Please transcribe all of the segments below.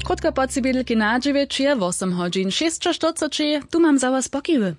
Krótka podsybiedlki na 9 je 8 godzin 6:40, tu mam za was pokiwy.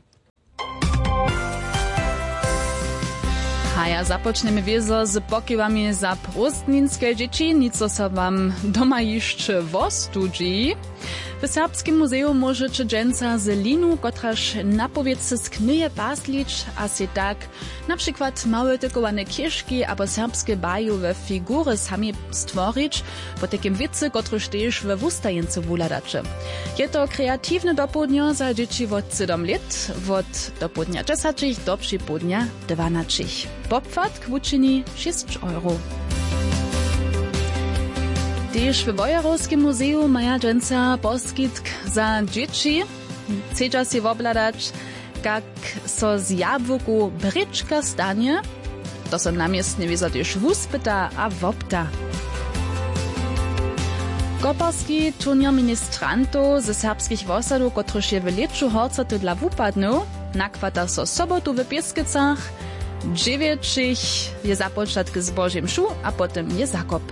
A ja započneme wiezo z pokiwami za prostninske dzieci, nico so wam doma jeszcze wostudzi. W Serbskim muzeum możecie dżęca z linu, kotraż napowiedce z knyje paslić, a si tak na przykład małe dekowane kieszki albo serbskie bajowe figury sami stworzyć, po takim wicy, kotryż też we wustajence wuladacze. Je to kreatywne dopłodnio za dzieci od 7 lat, od dopłodnia 10 do przypłodnia 12. Popfat kwuczyni 6 €. Też w Wojerowskim muzeum maja dżęca poskitk za dzieci. Chcecie si obladać, jak so z jabłku bryczka stanie. To są namiestnie wiedzą też wuspyta a wopta. Koparski turnier ministrantów ze serbskich wosadów, kotryż je w leczu horcatu dla wupadnu, nakwata so sobotu w Pieskicach, 9 je započatk z Božím šu a potem je zakop.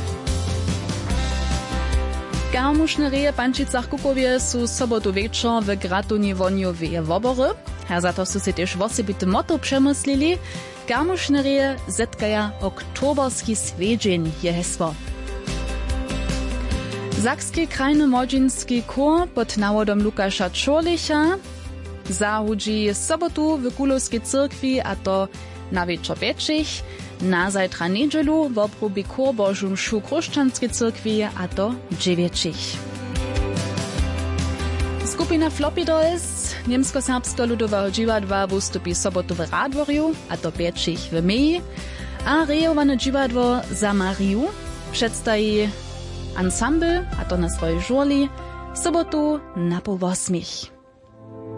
Garmušne reje Pančicach Kukowie su sobotu wieczor w Gratuni Woniowie wobory. A za to su si też wosebity motto przemyslili. Garmušne reje zetkaja oktoberski swiedzień je hesło. Sakski krajny młodzieński chór pod nawodom Lukasza Czorlicha zahudzi sobotu w Kulowskiej cyrkwi, a to na wieczor wieczich. Na zajtra niedzielu w obrobi chór Bożą mšu Kruščanskiej cyrkwi, a to 9. Skupina Floppy Dolls niemsko-serbskiego ludowego dziwadła wystąpi sobotu w Radworju, a to 5 w Meji, a rejowane dziwadło za Mariu przedstawi ensemble, a to na swojej żurli, sobotu na po 8.